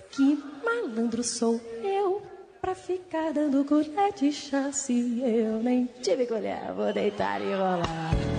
Que malandro sou eu pra ficar dando colher de chá se eu nem tive colher, vou deitar e rolar.